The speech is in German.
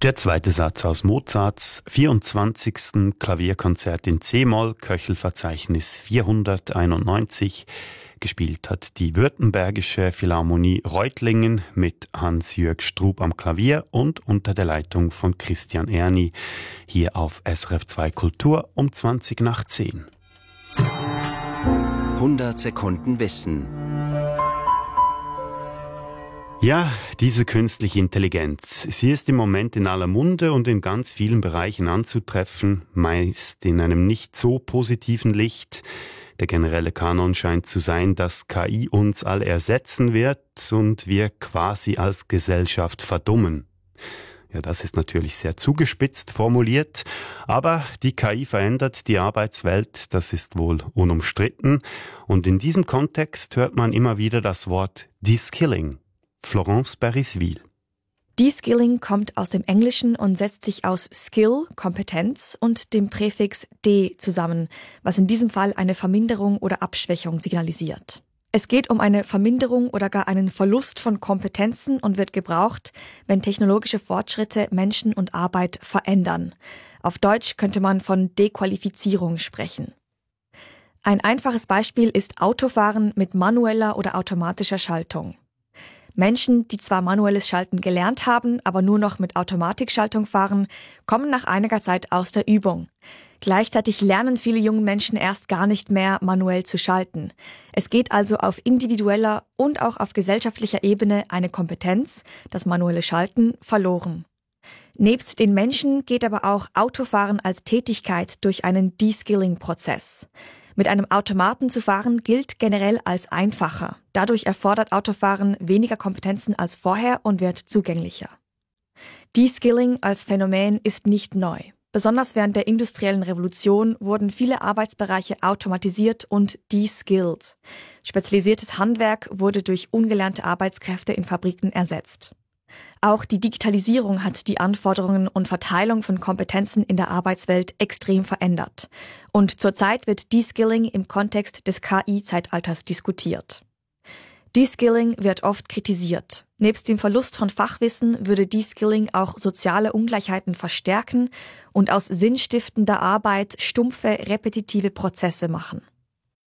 Der zweite Satz aus Mozarts 24. Klavierkonzert in C-Moll, Köchelverzeichnis 491. Gespielt hat die Württembergische Philharmonie Reutlingen mit Hans-Jörg Strub am Klavier und unter der Leitung von Christian Erni. Hier auf SRF 2 Kultur um 20 nach 10. 100 Sekunden Wissen. Ja, diese künstliche Intelligenz. Sie ist im Moment in aller Munde und in ganz vielen Bereichen anzutreffen, meist in einem nicht so positiven Licht. Der generelle Kanon scheint zu sein, dass KI uns alle ersetzen wird und wir quasi als Gesellschaft verdummen. Ja, das ist natürlich sehr zugespitzt formuliert, aber die KI verändert die Arbeitswelt, das ist wohl unumstritten. Und in diesem Kontext hört man immer wieder das Wort De-Skilling. Florence Beriswil. De-Skilling kommt aus dem Englischen und setzt sich aus Skill, Kompetenz, und dem Präfix de zusammen, was in diesem Fall eine Verminderung oder Abschwächung signalisiert. Es geht um eine Verminderung oder gar einen Verlust von Kompetenzen und wird gebraucht, wenn technologische Fortschritte Menschen und Arbeit verändern. Auf Deutsch könnte man von Dequalifizierung sprechen. Ein einfaches Beispiel ist Autofahren mit manueller oder automatischer Schaltung. Menschen, die zwar manuelles Schalten gelernt haben, aber nur noch mit Automatikschaltung fahren, kommen nach einiger Zeit aus der Übung. Gleichzeitig lernen viele junge Menschen erst gar nicht mehr, manuell zu schalten. Es geht also auf individueller und auch auf gesellschaftlicher Ebene eine Kompetenz, das manuelle Schalten, verloren. Nebst den Menschen geht aber auch Autofahren als Tätigkeit durch einen De-Skilling-Prozess. Mit einem Automaten zu fahren gilt generell als einfacher. Dadurch erfordert Autofahren weniger Kompetenzen als vorher und wird zugänglicher. De-Skilling als Phänomen ist nicht neu. Besonders während der industriellen Revolution wurden viele Arbeitsbereiche automatisiert und de-skilled. Spezialisiertes Handwerk wurde durch ungelernte Arbeitskräfte in Fabriken ersetzt. Auch die Digitalisierung hat die Anforderungen und Verteilung von Kompetenzen in der Arbeitswelt extrem verändert. Und zurzeit wird De-Skilling im Kontext des KI-Zeitalters diskutiert. De-Skilling wird oft kritisiert. Nebst dem Verlust von Fachwissen würde De-Skilling auch soziale Ungleichheiten verstärken und aus sinnstiftender Arbeit stumpfe, repetitive Prozesse machen.